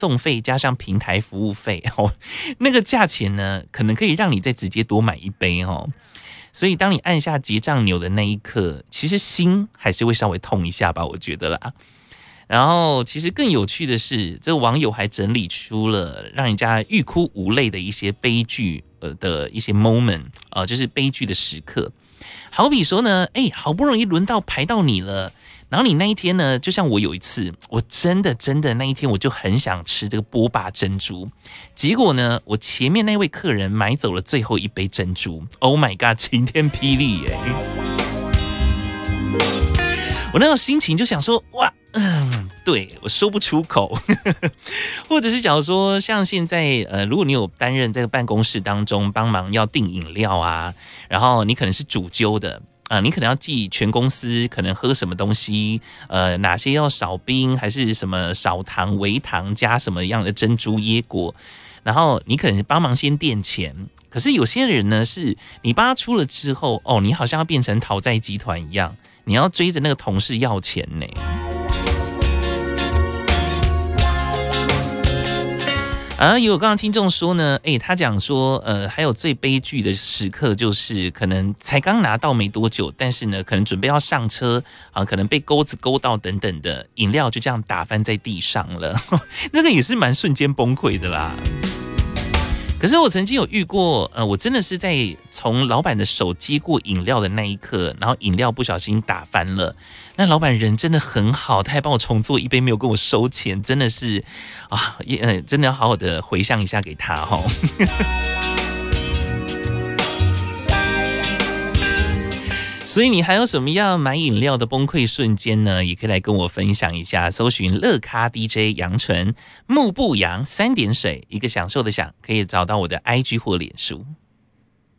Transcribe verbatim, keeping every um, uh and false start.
送费加上平台服务费哦，那个价钱呢，可能可以让你再直接多买一杯哦。所以当你按下结账钮的那一刻，其实心还是会稍微痛一下吧，我觉得啦。然后其实更有趣的是，这个网友还整理出了让人家欲哭无泪的一些悲剧呃的一些 moment 啊、呃，就是悲剧的时刻。好比说呢，哎，好不容易轮到排到你了。然后你那一天呢，就像我有一次，我真的真的那一天我就很想吃这个波霸珍珠，结果呢，我前面那位客人买走了最后一杯珍珠 ，Oh my god， 晴天霹雳耶！我那种心情就想说，哇，嗯，对我说不出口，或者是假如说像现在，呃，如果你有担任这个办公室当中帮忙要订饮料啊，然后你可能是主揪的。啊、呃，你可能要记全公司可能喝什么东西，呃，哪些要少冰，还是什么少糖、微糖加什么样的珍珠椰果，然后你可能帮忙先垫钱。可是有些人呢，是你帮他出了之后，哦，你好像要变成讨债集团一样，你要追着那个同事要钱呢。啊，有刚刚听众说呢，哎、欸，他讲说，呃，还有最悲剧的时刻就是，可能才刚拿到没多久，但是呢，可能准备要上车啊，可能被钩子勾到等等的，饮料就这样打翻在地上了，那个也是蛮瞬间崩溃的啦。可是我曾经有遇过，呃，我真的是在从老板的手接过饮料的那一刻，然后饮料不小心打翻了。那老板人真的很好，他还帮我重做一杯，没有跟我收钱，真的是啊，也呃，真的要好好的回向一下给他哈。所以你还有什么样买饮料的崩溃瞬间呢？也可以来跟我分享一下，搜寻乐咖 D J 杨纯，木不扬三点水，一个享受的享，可以找到我的 I G 或脸书。